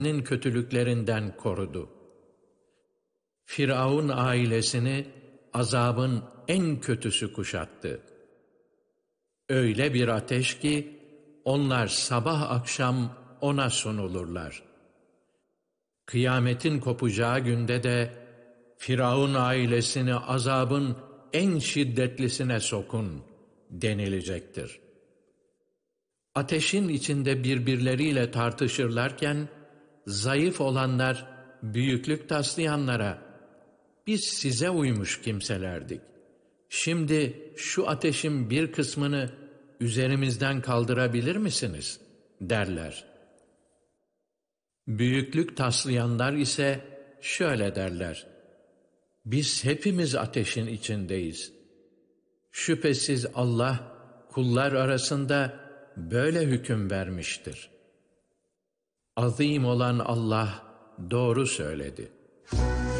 kötülüklerinden korudu. Firavun ailesini azabın en kötüsü kuşattı. Öyle bir ateş ki onlar sabah akşam ona sunulurlar. Kıyametin kopacağı günde de Firavun ailesini azabın en şiddetlisine sokun denilecektir. Ateşin içinde birbirleriyle tartışırlarken zayıf olanlar büyüklük taslayanlara biz size uymuş kimselerdik. Şimdi şu ateşin bir kısmını üzerimizden kaldırabilir misiniz? derler. Büyüklük taslayanlar ise şöyle derler. Biz hepimiz ateşin içindeyiz. Şüphesiz Allah kullar arasında böyle hüküm vermiştir. Azim olan Allah doğru söyledi.